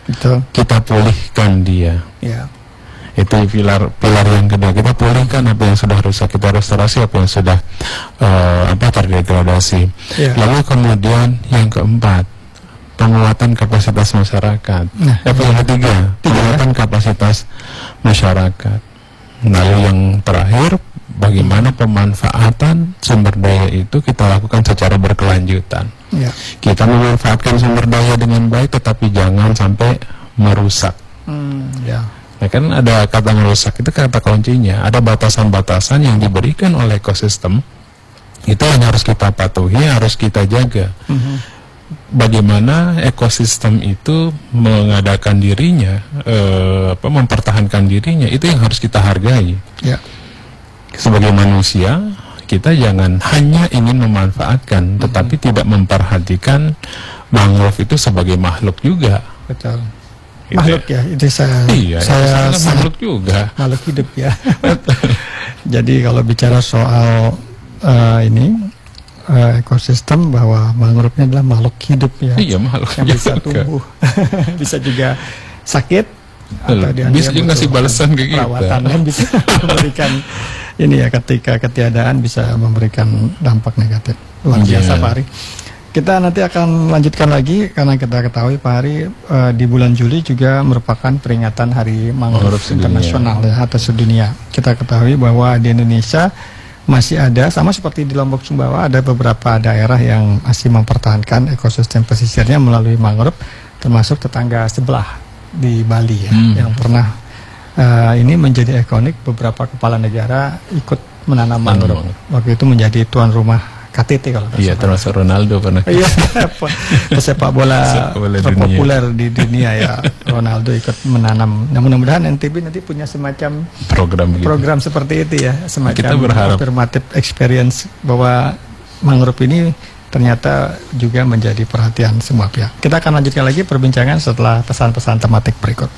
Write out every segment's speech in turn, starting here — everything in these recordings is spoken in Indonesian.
Betul. kita pulihkan dia. Ya. Itu pilar yang kedua, kita pulihkan apa yang sudah rusak, kita restorasi apa yang sudah terdegradasi. Ya. Lalu kemudian yang keempat, penguatan kapasitas masyarakat. Yang ketiga, penguatan kapasitas masyarakat. Lalu yang terakhir, bagaimana pemanfaatan sumber daya itu kita lakukan secara berkelanjutan. Ya. Kita memanfaatkan sumber daya dengan baik, tetapi jangan sampai merusak. Ya. Nah, kan ada kata merusak, itu kata kuncinya. Ada batasan-batasan yang diberikan oleh ekosistem, itu yang harus kita patuhi, harus kita jaga. Bagaimana ekosistem itu mengadakan dirinya, mempertahankan dirinya, itu yang harus kita hargai. Ya. Sebagai manusia, kita jangan hanya ingin memanfaatkan, tetapi tidak memperhatikan mangrove itu sebagai makhluk juga. Betul. Gitu Makhluk ya, itu saya makhluk juga. Makhluk hidup ya. Jadi kalau bicara soal ekosistem, bahwa mangrove-nya adalah makhluk hidup ya. Iya, makhluk yang bisa tumbuh, bisa juga sakit, atau dia bisa juga ngasih balasan ke kita. Perawatan dan bisa memberikan ini ya, ketika ketiadaan bisa memberikan dampak negatif. Luar biasa Pak Hari. Kita nanti akan lanjutkan lagi, karena kita ketahui Pak Hari di bulan Juli juga merupakan peringatan Hari Mangrove Internasional ya, atau sedunia. Kita ketahui bahwa di Indonesia masih ada, sama seperti di Lombok Sumbawa, ada beberapa daerah yang masih mempertahankan ekosistem pesisirnya melalui mangrove, termasuk tetangga sebelah di Bali ya, yang pernah ini menjadi ikonik. Beberapa kepala negara ikut menanam mangrove. Waktu itu menjadi tuan rumah KTT kalau tidak salah. Iya, termasuk Ronaldo pernah. Iya, sepak bola terpopuler di dunia ya. Ronaldo ikut menanam. Nah, mudah-mudahan NTB nanti punya semacam program seperti itu ya, semacam kita berharap affirmative experience, bahwa mangrove ini ternyata juga menjadi perhatian semua pihak. Kita akan lanjutkan lagi perbincangan setelah pesan-pesan tematik berikut.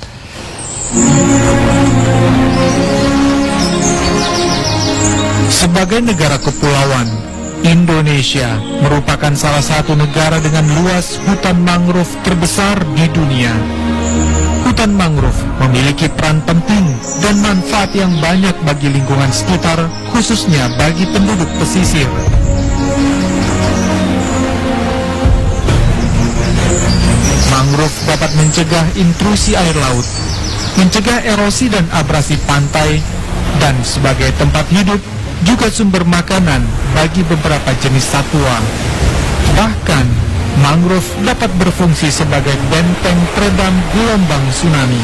Sebagai negara kepulauan, Indonesia merupakan salah satu negara dengan luas hutan mangrove terbesar di dunia. Hutan mangrove memiliki peran penting dan manfaat yang banyak bagi lingkungan sekitar, khususnya bagi penduduk pesisir. Mangrove dapat mencegah intrusi air laut, mencegah erosi dan abrasi pantai, dan sebagai tempat hidup juga sumber makanan bagi beberapa jenis satwa. Bahkan, mangrove dapat berfungsi sebagai benteng peredam gelombang tsunami.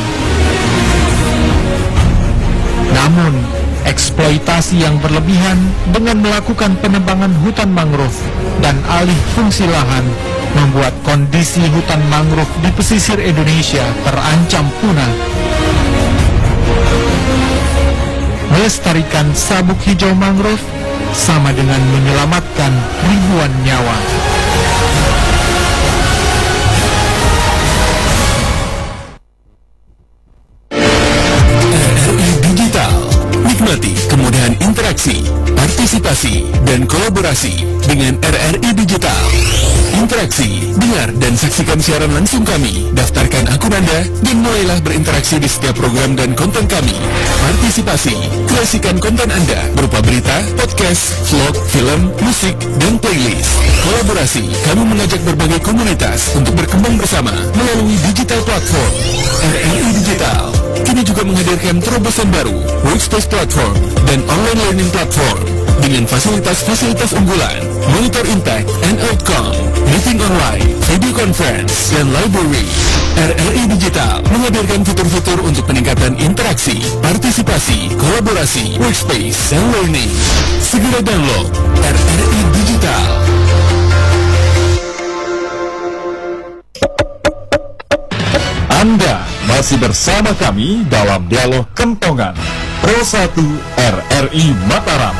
Namun, eksploitasi yang berlebihan dengan melakukan penebangan hutan mangrove dan alih fungsi lahan membuat kondisi hutan mangrove di pesisir Indonesia terancam punah. Melestarikan sabuk hijau mangrove sama dengan menyelamatkan ribuan nyawa. RRI Digital. Nikmati kemudahan interaksi, partisipasi, dan kolaborasi dengan RRI Digital. Interaksi, dengar dan saksikan siaran langsung kami. Daftarkan akun Anda dan mulailah berinteraksi di setiap program dan konten kami. Partisipasi, kreasikan konten Anda berupa berita, podcast, vlog, film, musik, dan playlist. Kolaborasi, kami mengajak berbagai komunitas untuk berkembang bersama melalui digital platform. RRI Digital kini juga menghadirkan terobosan baru, workspace platform, dan online learning platform dengan fasilitas-fasilitas unggulan, monitor impact and outcome, meeting online, video conference, dan library. RRI Digital menghadirkan fitur-fitur untuk peningkatan interaksi, partisipasi, kolaborasi, workspace, dan learning. Segera download RRI Digital. Anda masih bersama kami dalam dialog Kentongan Pro 1 RRI Mataram.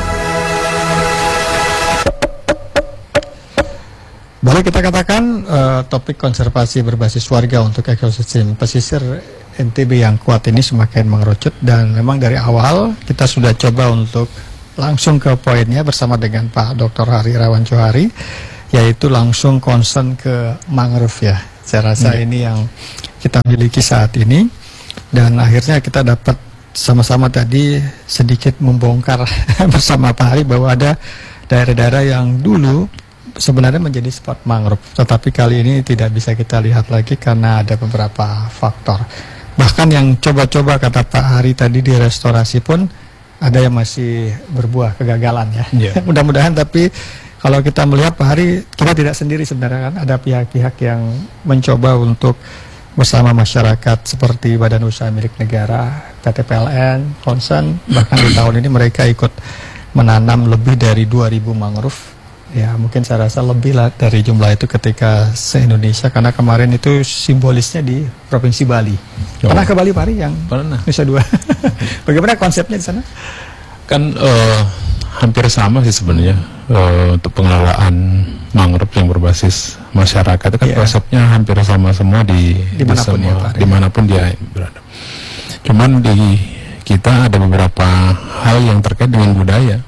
Boleh kita katakan topik konservasi berbasis warga untuk ekosistem pesisir NTB yang kuat ini semakin mengerucut, dan memang dari awal kita sudah coba untuk langsung ke poinnya bersama dengan Pak Dr. Hari Irawan Johari, yaitu langsung concern ke mangrove ya. Saya rasa ini yang kita miliki saat ini. Dan akhirnya kita dapat sama-sama tadi sedikit membongkar bersama Pak Hari bahwa ada daerah-daerah yang dulu sebenarnya menjadi spot mangrove, tetapi kali ini tidak bisa kita lihat lagi karena ada beberapa faktor. Bahkan yang coba-coba kata Pak Hari tadi di restorasi pun ada yang masih berbuah kegagalan ya. Mudah-mudahan, tapi kalau kita melihat Pak Hari, kita tidak sendiri sebenarnya kan, ada pihak-pihak yang mencoba untuk bersama masyarakat seperti Badan Usaha Milik Negara, PT PLN, Concern, bahkan di tahun ini mereka ikut menanam lebih dari 2.000 mangrove. Ya mungkin saya rasa lebih lah dari jumlah itu ketika se-Indonesia, karena kemarin itu simbolisnya di Provinsi Bali. Pernah ke Bali Pak Hari yang Pernah. Nusa Dua? Bagaimana konsepnya di sana? Kan hampir sama sih sebenarnya untuk pengelolaan mangrove yang berbasis masyarakat itu kan konsepnya hampir sama semua dimanapun dimanapun dia berada. Cuman di kita ada beberapa hal yang terkait dengan budaya.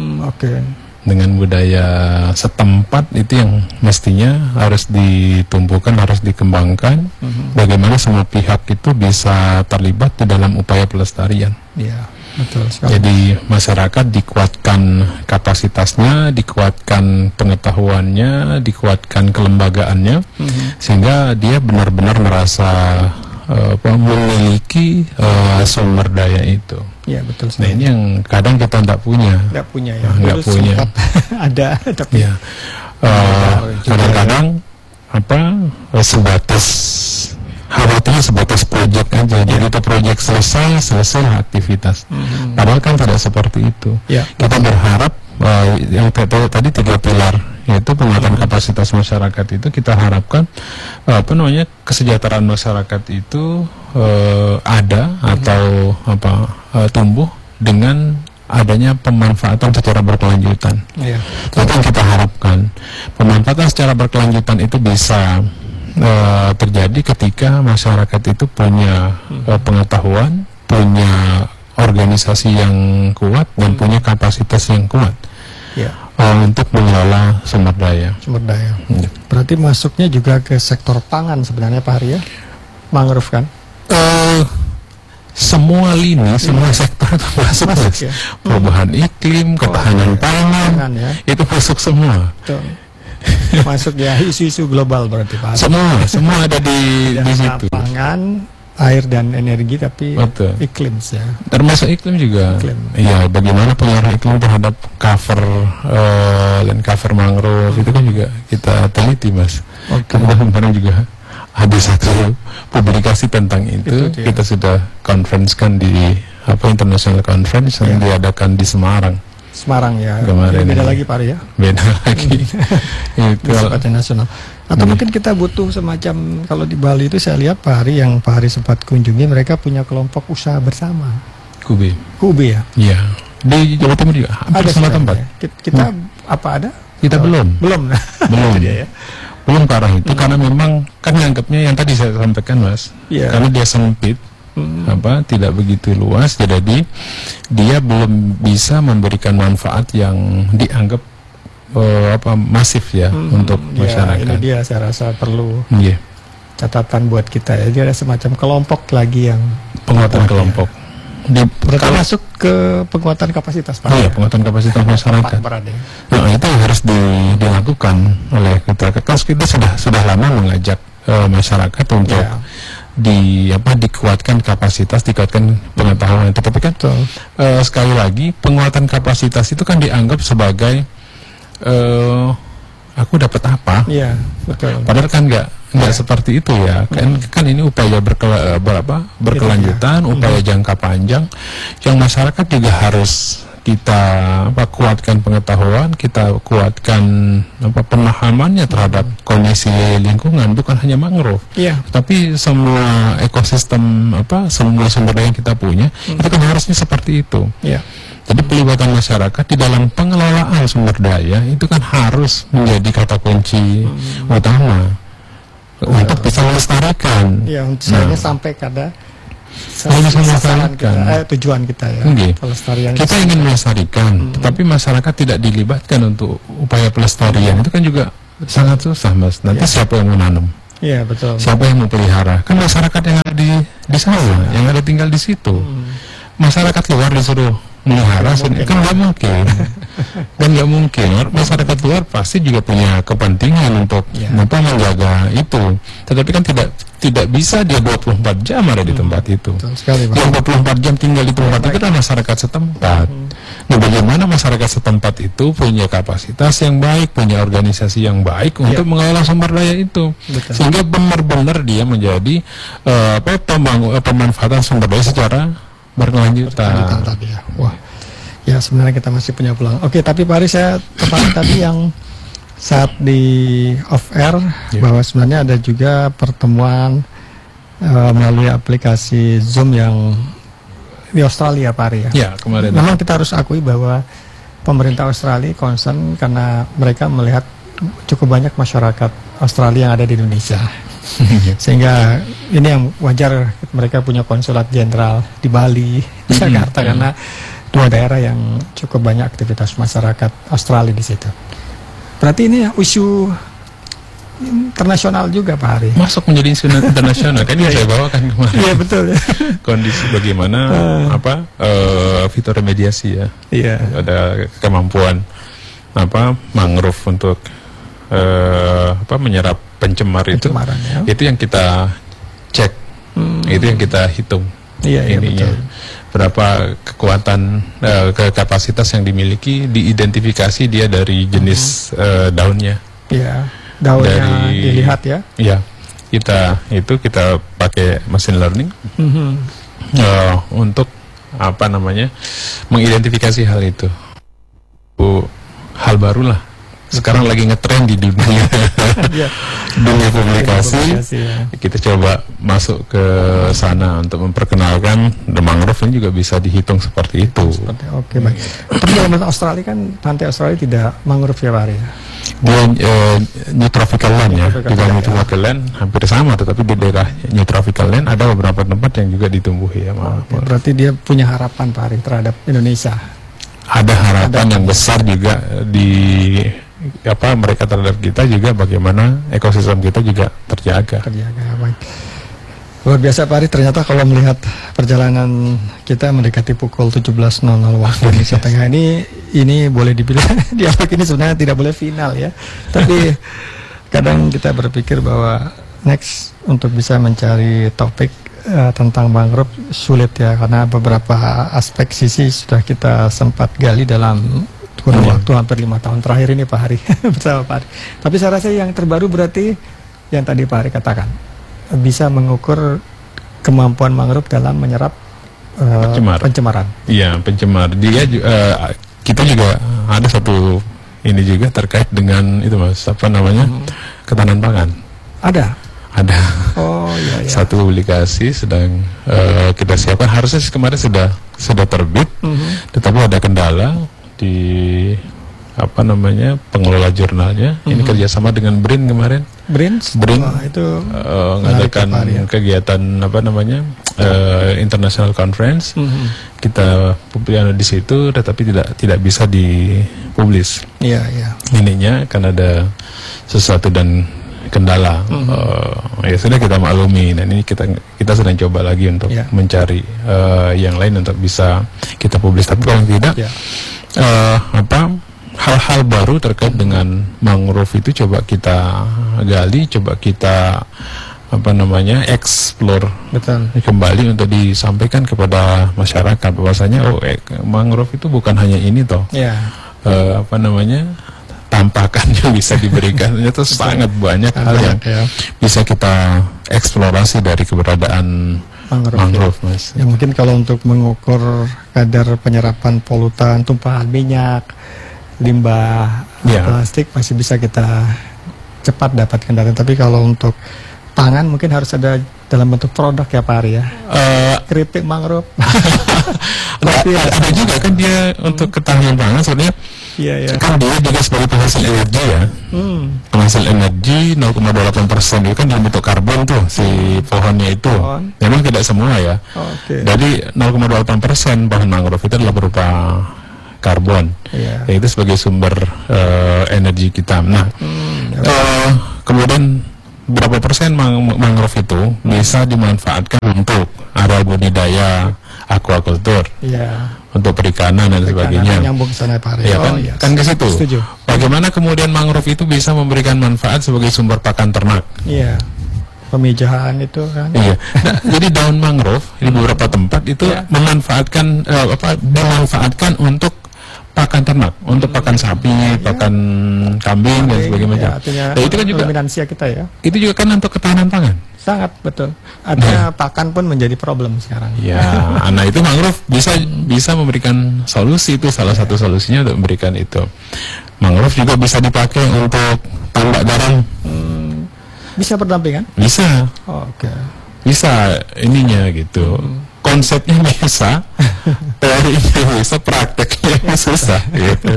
Dengan budaya setempat itu yang mestinya harus ditumbuhkan, harus dikembangkan. Bagaimana semua pihak itu bisa terlibat di dalam upaya pelestarian. Iya, betul sekali. Jadi masyarakat dikuatkan kapasitasnya, dikuatkan pengetahuannya, dikuatkan kelembagaannya, sehingga dia benar-benar merasa memiliki sumber daya itu. Ya betul sekali. Nah ini yang kadang kita tidak punya. Nggak punya ya. Nggak punya. Ada tapi. Ya. Kadang-kadang sebatas khawatirnya sebatas proyek aja. Jadi itu proyek selesai aktivitas. Padahal kan tidak seperti itu. Kita berharap yang tadi 3 pilar, yaitu penguatan kapasitas masyarakat itu kita harapkan kesejahteraan masyarakat itu ada atau tumbuh dengan adanya pemanfaatan secara berkelanjutan. Itu yang kita harapkan. Pemanfaatan secara berkelanjutan itu bisa terjadi ketika masyarakat itu punya pengetahuan, punya organisasi yang kuat dan punya kapasitas yang kuat untuk mengelola sumber daya. Berarti masuknya juga ke sektor pangan sebenarnya Pak Hari ya, mangrove kan? Semua lini, semua sektor itu masuk ya? Perubahan iklim, ketahanan pangan, itu masuk semua. Masuk ya, isu-isu global berarti Pak Hari. Semua ada di situ. Pangan, air dan energi, tapi iklim ya. Termasuk iklim juga. Iya, bagaimana pengaruh iklim terhadap land cover mangrove itu kan juga kita teliti Mas. Kemarin juga ada satu publikasi tentang itu. Kita sudah conference-kan di international conference yang diadakan di Semarang ya. Kemarin beda lagi Pak Hari ya. Beda lagi. Itu sifatnya nasional. Atau mungkin kita butuh semacam, kalau di Bali itu saya lihat Pak Hari, yang Pak Hari sempat kunjungi, mereka punya kelompok usaha bersama. Kube ya. Iya. Di Jawa Timur juga hampir semua tempat. Kita apa ada? Kita belum. Ya. Belum ke arah itu karena memang kan nganggapnya yang tadi saya sampaikan Mas, karena dia sempit, tidak begitu luas, jadi dia belum bisa memberikan manfaat yang dianggap masif ya untuk masyarakat. Ini dia saya rasa perlu catatan buat kita ya. Dia ada semacam kelompok lagi yang penguatan kelompok. Berarti masuk ke penguatan kapasitas Pak. Iya, penguatan kapasitas masyarakat. Nah, itu harus dilakukan oleh kita. Kita sudah lama mengajak masyarakat untuk dikuatkan kapasitas, dikuatkan pengetahuan. Tetapi kan sekali lagi penguatan kapasitas itu kan dianggap sebagai aku dapat apa? Iya, betul. Padahal kan nggak seperti itu ya. Kan ini upaya berkelanjutan, upaya jangka panjang yang masyarakat juga harus kita kuatkan pengetahuan, kita kuatkan pemahamannya terhadap kondisi lingkungan, bukan hanya mangrove, tapi semua ekosistem semua sumber daya yang kita punya itu kan harusnya seperti itu. Jadi pelibatan masyarakat di dalam pengelolaan sumber daya itu kan harus menjadi kata kunci utama untuk bisa melestarikan. Sampai kada tujuan kita ya. Pelestarian. Kita ingin melestarikan, tetapi masyarakat tidak dilibatkan untuk upaya pelestarian itu kan juga sangat susah Mas. Nanti siapa yang menanam? Iya, betul. Siapa yang mau pelihara? Kan masyarakat yang ada di sana, yang ada tinggal di situ. Masyarakat luar disuruh melihara, kan nggak mungkin. Kan nggak mungkin. Masyarakat luar pasti juga punya kepentingan untuk menjaga itu. Tetapi kan tidak bisa dia 24 jam ada di tempat itu. Betul sekali, Pak. Yang 24 jam tinggal di tempat itu adalah masyarakat setempat. Nah, bagaimana masyarakat setempat itu punya kapasitas yang baik, punya organisasi yang baik untuk mengelola sumber daya itu. Betul. Sehingga benar-benar dia menjadi pemanfaatan sumber daya secara berkelanjutan. Tadi ya. Wah, ya sebenarnya kita masih punya peluang. Oke, tapi Pak Ari, saya tertarik tadi yang saat di off air bahwa sebenarnya ada juga pertemuan melalui aplikasi Zoom yang di Australia, Pak Ari ya. Ya, kemarin. Memang kita harus akui bahwa pemerintah Australia concern karena mereka melihat cukup banyak masyarakat Australia yang ada di Indonesia. Sehingga ini yang wajar mereka punya konsulat jenderal di Bali, di Jakarta, karena dua daerah yang cukup banyak aktivitas masyarakat Australia di situ. Berarti ini isu internasional juga, Pak Ari. Masuk menjadi isu internasional kan yang saya bawakan kemarin. Iya, betul. Kondisi bagaimana fitur remediasi ya. Iya. Ada kemampuan mangrove untuk menyerap pencemar itu. Ya. Itu yang kita cek. Itu yang kita hitung. Iya, ininya. betul. Berapa kekuatan kapasitas yang dimiliki, diidentifikasi dia dari jenis daunnya. Iya, daunnya dilihat ya. Iya. Kita pakai machine learning untuk mengidentifikasi hal itu. Hal barulah. Sekarang lagi ngetren di dunia dunia publikasi. Kita coba masuk ke sana untuk memperkenalkan the mangrove ini juga bisa dihitung seperti itu. Oke, baik. Tapi dalam Australia kan, pantai Australia tidak mangrove ya, Pak Ari? Dia New Tropical Land ya. Di dalam New Tropical Land hampir sama, tetapi di daerah New Tropical Land ada beberapa tempat yang juga ditumbuhi ya. Berarti dia punya harapan, Pak Ari, terhadap Indonesia. Ada harapan yang besar juga di mereka terhadap kita juga, bagaimana ekosistem kita juga terjaga. Baik. Luar biasa, Pak Ari. Ternyata kalau melihat perjalanan kita mendekati pukul 17.00 waktu Indonesia Tengah ini boleh dibilang dialog ini sebenarnya tidak boleh final ya. Tapi kadang kita berpikir bahwa next untuk bisa mencari topik tentang mangrove sulit ya, karena beberapa aspek sisi sudah kita sempat gali dalam kurun waktu hampir 5 tahun terakhir ini, Pak Ari, bersama Pak Ari. Tapi saya rasa yang terbaru berarti yang tadi Pak Ari katakan, bisa mengukur kemampuan mangrove dalam menyerap pencemaran. Iya, pencemar. Kita juga ada satu ini juga terkait dengan itu, Mas, ketahanan pangan. Ada. Oh iya. Satu publikasi sedang kita siapkan, harusnya kemarin sudah terbit, tetapi ada kendala di pengelola jurnalnya. Ini kerjasama dengan BRIN kemarin. BRIN itu mengadakan kegiatan international conference. Kita di situ, tetapi tidak bisa dipublis. Iya. Ininya kan ada sesuatu dan kendala. Ya sudah, kita maklumi. Dan ini kita sedang coba lagi untuk mencari yang lain untuk bisa kita publis. Tapi kalau tidak, hal-hal baru terkait dengan mangrove itu coba kita gali, coba kita explore kembali untuk disampaikan kepada masyarakat bahwasanya mangrove itu bukan hanya ini toh. Tampakannya bisa diberikan. Itu sangat banyak hal yang bisa kita eksplorasi dari keberadaan mangrove, Mas. Ya, mungkin kalau untuk mengukur kadar penyerapan polutan, tumpahan minyak, limbah plastik masih bisa kita cepat dapatkan data. Tapi kalau untuk pangan mungkin harus ada dalam bentuk produk ya, Pak Ari ya. Keripik mangrove. Ada juga kan dia untuk ketahanan pangan sebenarnya. Iya. Kan dia juga sebagai penghasil energi ya. Penghasil energi 0,28% itu kan dalam bentuk karbon tuh si pohonnya itu. Memang tidak semua ya. Jadi 0,28% pohon mangrove itu adalah berupa karbon. Ya, itu sebagai sumber energi kita. Nah, kemudian berapa persen mangrove itu bisa dimanfaatkan untuk areal budidaya aquaculture, untuk perikanan dan sebagainya. Nyambung ke sana Pak Ari. Ya kan, kan ke situ. Setuju. Bagaimana kemudian mangrove itu bisa memberikan manfaat sebagai sumber pakan ternak? Iya. Pemijahan itu kan. Iya. Nah, jadi daun mangrove di beberapa tempat itu dimanfaatkan untuk pakan ternak, untuk pakan sapi, pakan kambing dan sebagainya. Artinya itu kan juga dominansia kita ya. Itu juga kan untuk ketahanan pangan. Sangat betul. Artinya pakan pun menjadi problem sekarang. Ya, nah itu mangrove bisa memberikan solusi, itu salah satu solusinya untuk memberikan itu. Mangrove juga bisa dipakai untuk tambak garam. Bisa berdampingan? Bisa. Oke. Bisa ininya gitu. Konsepnya bisa, teorinya bisa, prakteknya susah gitu.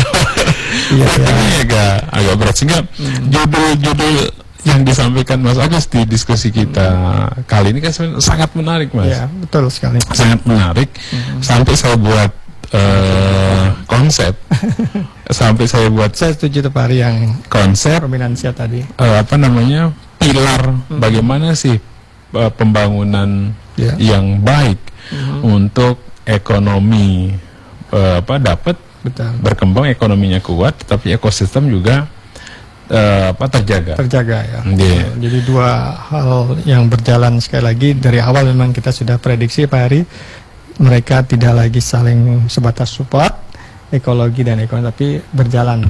Prakteknya agak berat, sehingga judul-judul yang disampaikan Mas Agus di diskusi kita kali ini kan sangat menarik, Mas. Iya, betul sekali. Sangat menarik. Sampai saya buat konsep. Sampai saya buat. Saya setuju Pak Ari yang konsep dominansia tadi. Pilar bagaimana sih pembangunan yang baik untuk ekonomi dapat berkembang, ekonominya kuat, tapi ekosistem juga terjaga ya. Jadi dua hal yang berjalan. Sekali lagi dari awal memang kita sudah prediksi Pak Ari, mereka tidak lagi saling sebatas support ekologi dan ekonomi, tapi berjalan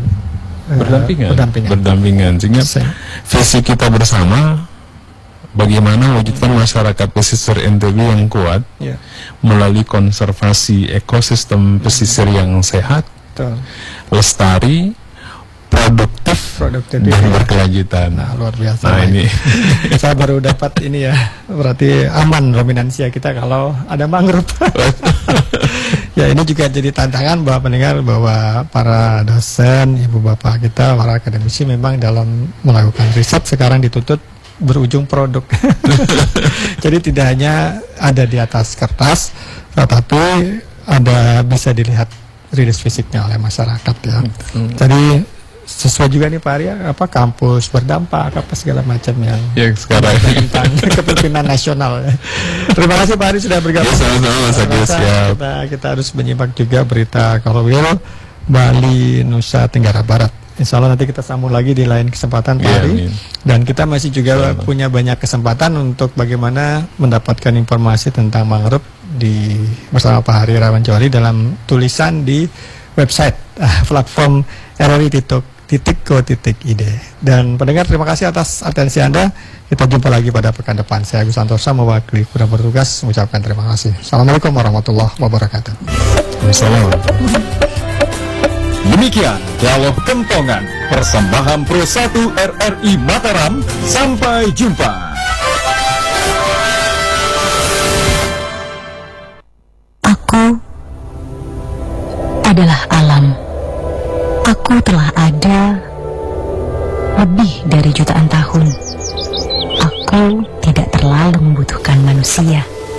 berdampingan sehingga visi kita bersama bagaimana wujudkan masyarakat pesisir NTB yang kuat melalui konservasi ekosistem pesisir yang sehat, lestari, produktif dan berkelanjutan. Nah, luar biasa. Nah, ini saya baru dapat ini ya, berarti aman dominansia kita kalau ada mangrove. Ya, ini juga jadi tantangan bahwa pendengar, bahwa para dosen, ibu bapak kita, para akademisi memang dalam melakukan riset sekarang dituntut berujung produk. Jadi tidak hanya ada di atas kertas, tetapi ada bisa dilihat rilis fisiknya oleh masyarakat ya. Jadi sesuai juga nih Pak Ari, kampus berdampak, segala macam yang sekarang tentang kepemimpinan nasional. Terima kasih Pak Ari sudah bergabung. Sama-sama. Kita harus menyimak juga berita Kolowil Bali Nusa Tenggara Barat. Insya Allah nanti kita sambung lagi di lain kesempatan Pak Ari. Dan kita masih juga punya banyak kesempatan untuk bagaimana mendapatkan informasi tentang mangrove bersama Pak Ari Irawan Johari dalam tulisan di website platform RRI.co.id. Dan pendengar, terima kasih atas atensi Anda. Kita jumpa lagi pada pekan depan. Saya Agus Santosa mewakili kru bertugas mengucapkan terima kasih. Assalamualaikum warahmatullahi wabarakatuh. Assalamualaikum. Demikian Dialog Kentongan, persembahan Pro 1 RRI Mataram. Sampai jumpa. Aku adalah alam. Aku telah ada lebih dari jutaan tahun. Aku tidak terlalu membutuhkan manusia.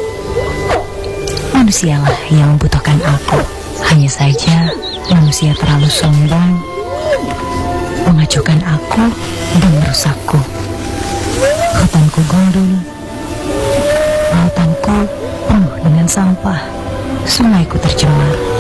Manusialah yang membutuhkan aku. Hanya saja manusia terlalu sombong, mengacuhkan aku dan merusakku. Hutanku gundul, lautanku penuh dengan sampah, sungaiku tercemar.